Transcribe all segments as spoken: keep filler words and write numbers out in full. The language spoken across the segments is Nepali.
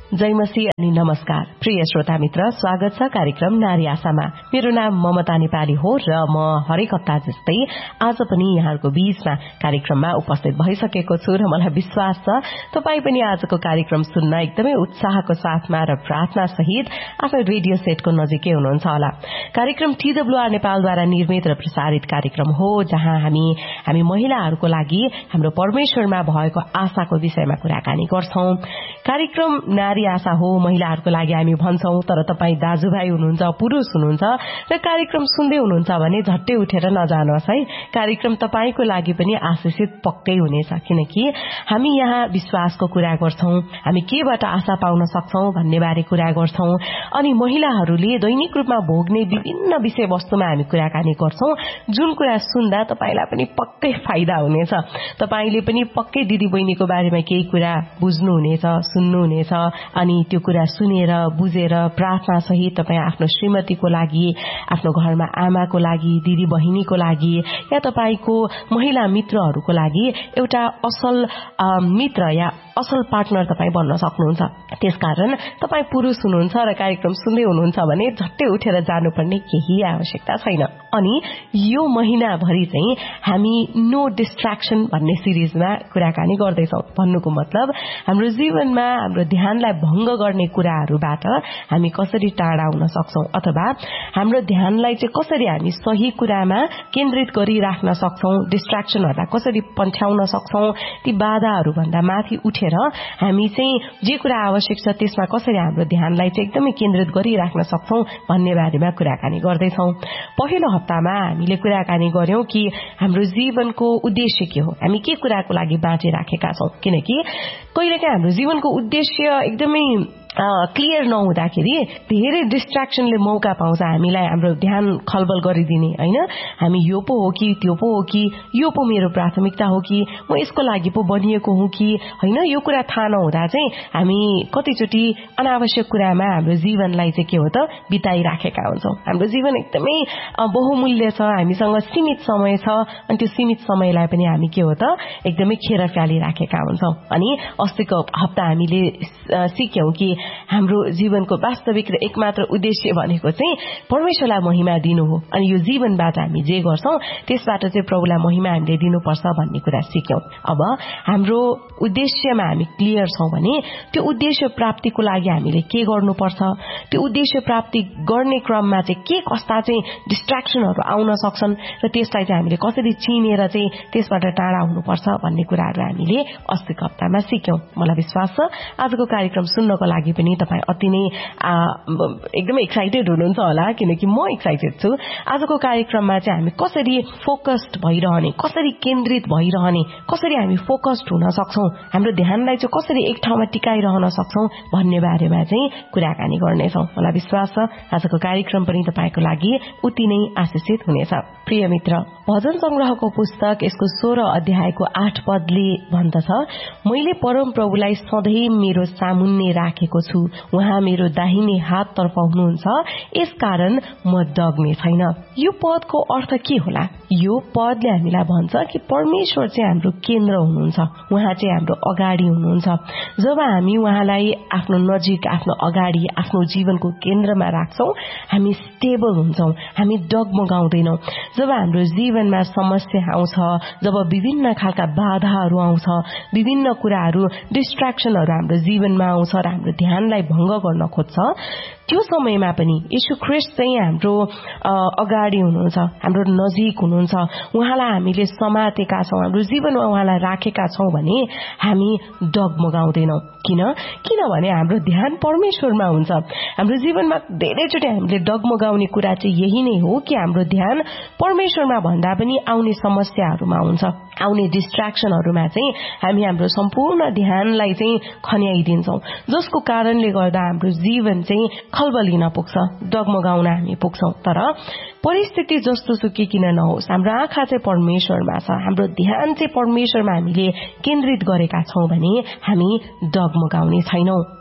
जय मसीह अनि नमस्कार प्रिय श्रोता मित्र, स्वागत छ कार्यक्रम नारी आशामा। मेरो नाम ममता नेपाली हो र म हरेक हप्ता जस्तै आज पनि यहाँहरुको बीचमा कार्यक्रममा उपस्थित भइसकेको छु र मलाई विश्वास छ तपाई पनि आजको कार्यक्रम सुन्न एकदमै उत्साहको साथमा र प्रार्थना सहित आफ्नो रेडियो सेटको नजिकै हुनुहुन्छ होला। कार्यक्रम टीडब्ल्यूआर नेपालद्वारा निर्मित र प्रसारित कार्यक्रम हो, जहाँ हामी हामी महिलाहरूको लागि हाम्रो परमेश्वरमा भएको आशाको विषयमा कुराकानी गर्छौं। कार्यक्रम नारी आशा हो, महिलाहरूको लागि हामी भन्छौं, तर तपाई दाजुभाइ हुनुहुन्छ, पुरुष हुनुहुन्छ र कार्यक्रम सुन्दै हुनुहुन्छ भने झट्टै उठेर नजानुहोस् है। कार्यक्रम तपाईको लागि पनि आशिषित पक्कै हुनेछ, किनकि हामी यहाँ विश्वासको कुरा गर्छौं, हामी केबाट आशा पाउन सक्छौं भन्ने बारे कुरा गर्छौं अनि महिलाहरूले दैनिक रूपमा भोग्ने विभिन्न विषयवस्तुमा हामी कुराकानी गर्छौं, जुन कुरा सुन्दा तपाईलाई पनि पक्कै फाइदा हुनेछ। तपाईले पनि पक्कै दिदी बहिनीको बारेमा केही कुरा बुझ्नुहुनेछ, सुन्नुहुनेछ अनि त्यो कुरा सुनेर बुझेर प्रार्थना सहित तपाई आफ्नो श्रीमतीको लागि, आफ्नो घरमा आमाको लागि, दिदी बहिनीको लागि या तपाईको महिला मित्रहरूको लागि एउटा असल मित्र या असल पार्टनर तपाई बन्न सक्नुहुन्छ। त्यसकारण तपाई पुरुष हुनुहुन्छ र कार्यक्रम सुन्दै हुनुहुन्छ भने झट्टै उठेर जानुपर्ने केही आवश्यकता छैन। अनि यो महिनाभरि चाहिँ हामी नो डिस्ट्र्याक्सन भन्ने सिरिजमा कुराकानी गर्दैछौं। भन्नुको मतलब हाम्रो जीवनमा हाम्रो ध्यानलाई भंग गर्ने कुराहरूबाट हामी कसरी टाढा हुन सक्छौं अथवा हाम्रो ध्यानलाई चाहिँ कसरी हामी सही कुरामा केन्द्रित गरिराख्न सक्छौं, डिस्ट्र्याक्सनहरूलाई कसरी पन्छ्याउन सक्छौं, ती बाधाहरू भन्दा माथि उठेर हामी चाहिँ जे कुरा आवश्यक छ त्यसमा कसरी हाम्रो ध्यानलाई चाहिँ एकदमै केन्द्रित गरिराख्न सक्छौं भन्ने बारेमा कुराकानी गर्दैछौं। पहिलो हप्तामा हामीले कुराकानी गर्यौं कि हाम्रो जीवनको उद्देश्य के हो, हामी के कुराको लागि बाँचिराखेका छौं, किनकि कहिलेकाहीँ हाम्रो जीवनको उद्देश्य एकदमै क्लियर नहुँदाखेरि धेरै डिस्ट्र्याक्सनले मौका पाउँछ हामीलाई हाम्रो ध्यान खलबल गरिदिने। हैन, हामी यो पो हो कि त्यो पो हो कि यो पो मेरो प्राथमिकता हो कि म यसको लागि पो बनिएको हुँ कि हैन, यो कुरा थाहा नहुँदा चाहिँ हामी कतिचोटि अनावश्यक कुरामा हाम्रो जीवनलाई चाहिँ के हो त बिताइराखेका हुन्छौं। हाम्रो जीवन एकदमै बहुमूल्य छ, हामीसँग सीमित समय छ अनि त्यो सीमित समयलाई पनि हामी के हो त एकदमै खेर फालिराखेका हुन्छौं। अनि अस्तिको हप्ता हामीले सिक्यौं कि हाम्रो जीवनको वास्तविक र एकमात्र उद्देश्य भनेको चाहिँ परमेश्वरलाई महिमा दिनु हो अनि यो जीवनबाट हामी जे गर्छौं त्यसबाट चाहिँ प्रभुलाई महिमा हामीले दिनुपर्छ भन्ने कुरा सिक्यौं। अब हाम्रो उद्देश्यमा हामी क्लियर छौं भने त्यो उद्देश्य प्राप्तिको लागि हामीले के गर्नुपर्छ, त्यो उद्देश्य प्राप्ति गर्ने क्रममा चाहिँ के कस्ता चाहिँ डिस्ट्र्याक्सनहरू आउन सक्छन् र त्यसलाई चाहिँ हामीले कसरी चिनेर चाहिँ त्यसबाट टाढा हुनुपर्छ भन्ने कुराहरू हामीले अस्तिको हप्तामा सिक्यौं। मलाई विश्वास छ आजको कार्यक्रम सुन्नको लागि पनि तपाई अति नै एकदमै एक्साइटेड हुनुहुन्छ होला, किनकि म एक्साइटेड छु। आजको कार्यक्रममा चाहिँ हामी कसरी फोकस्ड भइरहने, कसरी केन्द्रित भइरहने, कसरी हामी फोकस्ड हुन सक्छौं, हाम्रो ध्यानलाई चाहिँ कसरी एक ठाउँमा टिकाइरहन सक्छौं भन्ने बारेमा चाहिँ कुराकानी गर्नेछौं। मलाई विश्वास छ आजको कार्यक्रम पनि तपाईको लागि उति नै आशिषित हुनेछ। प्रिय मित्र, भजन संग्रहको पुस्तक यसको सोह्र अध्यायको आठ पदले भन्दछ, मैले परम प्रभुलाई सधैँ मेरो सामुन्ने राखेको छु, उहाँ मेरो दाहिने हाततर्फ हुनुहुन्छ, यसकारण म डग्ने छैन। यो पदको अर्थ के होला? यो पदले हामीलाई भन्छ कि परमेश्वर चाहिँ हाम्रो केन्द्र हुनुहुन्छ, उहाँ चाहिँ हाम्रो अगाडि हुनुहुन्छ। जब हामी उहाँलाई आफ्नो नजिक, आफ्नो अगाडि, आफ्नो जीवनको केन्द्रमा राख्छौं हामी स्टेबल हुन्छौं, हामी डगमगाउँदैनौं। जब हाम्रो जीवनमा समस्या आउँछ, जब विभिन्न खालका बाधाहरू आउँछ, विभिन्न कुराहरू डिस्ट्र्याक्सनहरू हाम्रो जीवनमा आउँछ र हाम्रो ध्यानलाई भंग गर्न खोज्छ, त्यो समयमा पनि येशू ख्रीष्ट चाहिँ हाम्रो अगाडि हुनुहुन्छ, हाम्रो नजिक हुनुहुन्छ, उहाँलाई हामीले समातेका छौं, हाम्रो जीवनमा उहाँलाई राखेका छौं भने हामी डगमगाउँदैनौं। किन? किनभने हाम्रो ध्यान परमेश्वरमा हुन्छ। हाम्रो जीवनमा धेरैचोटि हामीले डगमगाउने कुरा चाहिँ यही नै हो कि हाम्रो ध्यान परमेश्वरमा भन्दा पनि आउने समस्याहरूमा हुन्छ, आउने डिस्ट्र्याक्सनहरूमा चाहिँ हामी हाम्रो सम्पूर्ण ध्यानलाई चाहिँ खन्याइदिन्छौं, जसको कारणले गर्दा हाम्रो जीवन चाहिँ खलबलिन पुग्छ, डगमगाउन हामी पुग्छौं। तर परिस्थिति जस्तो सुकै किन नहोस्, हाम्रो आँखा चाहिँ परमेश्वरमा छ, हाम्रो ध्यान चाहिँ परमेश्वरमा हामीले केन्द्रित गरेका छौं भने हामी डगमगाउने छैनौं।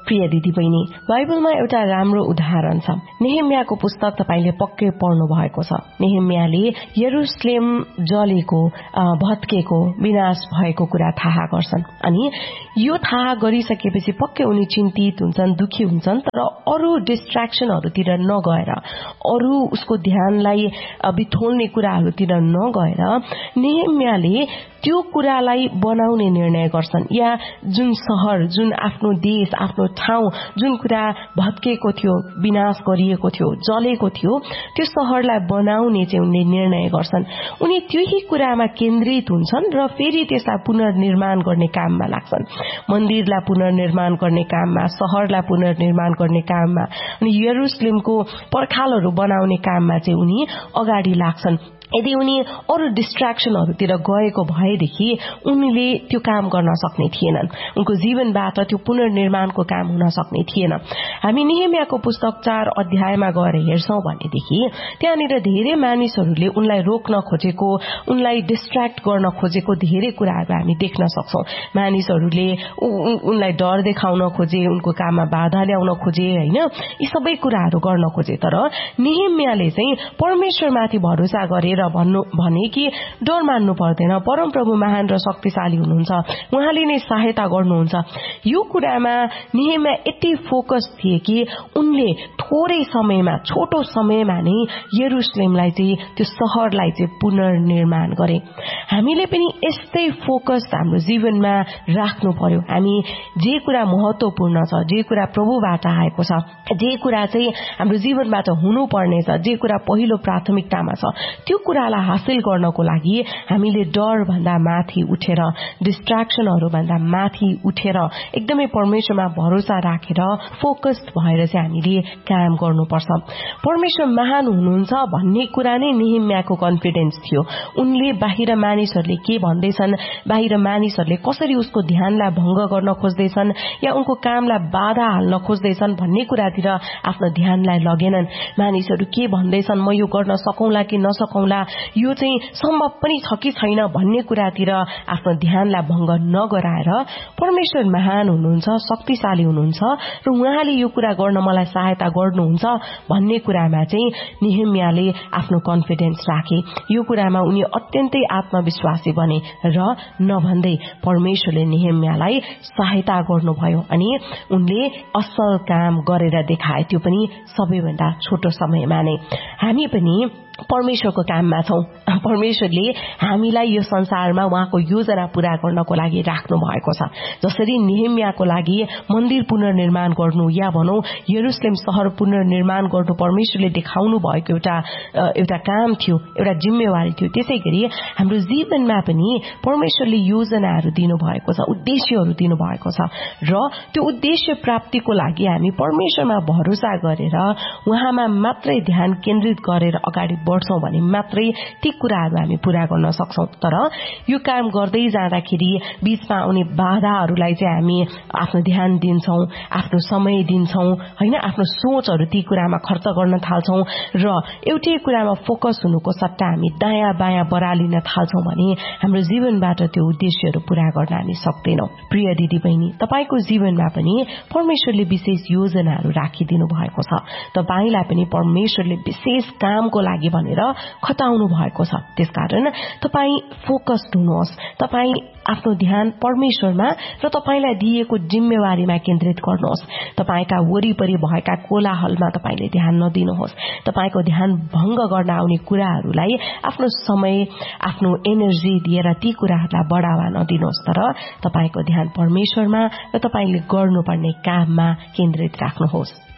प्रिय दिदी बहिनी, बाइबलमा एउटा राम्रो उदाहरण छ। नेहेम्याको पुस्तक तपाईले पक्कै पढ्नु भएको छ। नेहेम्याले यरुशलेम जलेको, भत्केको, विनाश भएको कुरा थाहा गर्छन् अनि यो थाहा गरिसकेपछि पक्कै उनी चिन्तित हुन्छन्, दुखी हुन्छन्, तर अरू डिस्ट्र्याक्सनहरूतिर नगएर, अरू उसको ध्यानलाई बिथोल्ने कुराहरूतिर नगएर नेहेम्याले त्यो कुरालाई बनाउने निर्णय गर्छन्। या जुन शहर, जुन आफ्नो देश, आफ्नो ठाउँ, जुन कुरा भत्केको थियो, विनाश गरिएको थियो, जलेको थियो, त्यो शहरलाई बनाउने चाहिँ उनले निर्णय गर्छन्। उनी त्यही कुरामा केन्द्रित हुन्छन् र फेरि त्यसलाई पुनर्निर्माण गर्ने काममा लाग्छन्। मन्दिरलाई पुनर्निर्माण गर्ने काममा, शहरलाई पुनर्निर्माण गर्ने काममा अनि यरुशलेमको पर्खालहरू बनाउने काममा चाहिँ उनी अगाडि लाग्छन्। यदि उनी अरू डिस्ट्र्याक्सनहरूतिर गएको भएदेखि उनले त्यो काम गर्न सक्ने थिएनन्। उनको जीवनबाट त्यो पुनर्निर्माणको काम हुन सक्ने थिएन। हामी नेहेम्याको पुस्तक चार अध्यायमा गएर हेर्छौं भनेदेखि त्यहाँनिर धेरै मानिसहरूले उनलाई रोक्न खोजेको, उनलाई डिस्ट्र्याक्ट गर्न खोजेको धेरै कुराहरू हामी देख्न सक्छौं। मानिसहरूले उनलाई डर देखाउन खोजे, उनको काममा बाधा ल्याउन खोजे, हैन, यी सबै कुराहरू गर्न खोजे। तर नेहेम्याले चाहिँ परमेश्वरमाथि भरोसा गरे र भन्नु भने कि डर मान्नु पर्दैन, परमप्रभु महान र शक्तिशाली हुनुहुन्छ, उहाँले नै सहायता गर्नुहुन्छ। यो कुरामा नेहेम्या यति फोकस थिए कि उनले थोरै समयमा, छोटो समयमा नै यरुशलेमलाई चाहिँ, त्यो शहरलाई चाहिँ पुनर्निर्माण गरे। हामीले पनि यस्तै फोकस हाम्रो जीवनमा राख्नु पर्यो। हामी जे कुरा महत्वपूर्ण छ, जे कुरा प्रभुबाट आएको छ, जे कुरा चाहिँ हाम्रो जीवनबाट हुनुपर्ने छ, जे कुरा पहिलो प्राथमिकतामा छ, त्यो कुरालाई हासिल गर्नको लागि हामीले डर भन्दा माथि उठेर, डिस्ट्र्याक्सनहरू भन्दा माथि उठेर एकदमै परमेश्वरमा भरोसा राखेर फोकस्ड भएर चाहिँ हामीले काम गर्नुपर्छ। परमेश्वर महान हुनुहुन्छ भन्ने कुरा नै नेहेम्याको कन्फिडेन्स थियो। उनले बाहिर मानिसहरूले के भन्दैछन्, बाहिर मानिसहरूले कसरी उसको ध्यानलाई भंग गर्न खोज्दैछन् या उनको कामलाई बाधा हाल्न खोज्दैछन् भन्ने कुरातिर आफ्नो ध्यानलाई लगेनन्। मानिसहरू के भन्दैछन्, म यो गर्न सकौंला कि नसकौंला, यो चाहिँ सम्भव पनि छ कि छैन भन्ने कुरातिर आफ्नो ध्यानलाई भंग नगराएर परमेश्वर महान हुनुहुन्छ, शक्तिशाली हुनुहुन्छ र उहाँले यो कुरा गर्न मलाई सहायता गर्नुहुन्छ भन्ने कुरामा चाहिँ नेहेम्याले आफ्नो कन्फिडेन्स राखे। यो कुरामा उनी अत्यन्तै आत्मविश्वासी बने र नभन्दै परमेश्वरले नेहेम्यालाई सहायता गर्नुभयो अनि उनले असल काम गरेर देखाए, त्यो पनि सबैभन्दा छोटो समयमा नै। हामी पनि परमेश्वरको काममा छौं। परमेश्वरले हामीलाई यो संसारमा उहाँको योजना पूरा गर्नको लागि राख्नु भएको छ। जसरी नेहेम्याको लागि मन्दिर पुनर्निर्माण गर्नु या भनौं यरुशलेम शहर पुनर्निर्माण गर्नु परमेश्वरले देखाउनु भएको एउटा एउटा काम थियो, एउटा जिम्मेवारी थियो, त्यसैगरी हाम्रो जीवनमा पनि परमेश्वरले योजनाहरू दिनु भएको छ, उद्देश्यहरू दिनु भएको छ र त्यो उद्देश्य प्राप्तिको लागि हामी परमेश्वरमा भरोसा गरेर उहाँमा मात्रै ध्यान केन्द्रित गरेर अगाडि बढ्छौं भने मात्रै ती कुराहरू हामी पूरा गर्न सक्छौं। तर यो काम गर्दै जाँदाखेरि बीचमा आउने बाधाहरूलाई चाहिँ हामी आफ्नो ध्यान दिन्छौं, आफ्नो समय दिन्छौं, हैन, आफ्नो सोचहरू ती कुरामा खर्च गर्न थाल्छौं र एउटै कुरामा फोकस हुनुको सट्टा हामी दायाँ बायाँ बरालिन थाल्छौं भने हाम्रो जीवनबाट त्यो उद्देश्यहरू पूरा गर्न हामी सक्दैनौं। प्रिय दिदी बहिनी, तपाईको जीवनमा पनि परमेश्वरले विशेष योजनाहरू राखिदिनु भएको छ। तपाईलाई पनि परमेश्वरले विशेष कामको लागि भनेर खटाउनु भएको छ। त्यसकारण तपाई फोकस्ड हुनुहोस्, तपाई आफ्नो ध्यान परमेश्वरमा र तपाईलाई दिएको जिम्मेवारीमा केन्द्रित गर्नुहोस्। तपाईका वरिपरि भएका कोलाहलमा तपाईले ध्यान नदिनुहोस्। तपाईको ध्यान भंग गर्न आउने कुराहरूलाई आफ्नो समय, आफ्नो एनर्जी दिएर ती कुराहरूलाई बढावा नदिनुहोस्, तर तपाईको ध्यान परमेश्वरमा र तपाईले गर्नुपर्ने काममा केन्द्रित राख्नुहोस्।